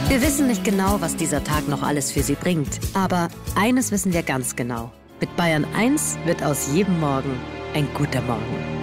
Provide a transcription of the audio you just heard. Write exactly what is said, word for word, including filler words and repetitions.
Wir wissen nicht genau, was dieser Tag noch alles für Sie bringt. Aber eines wissen wir ganz genau. Mit Bayern eins wird aus jedem Morgen ein guter Morgen.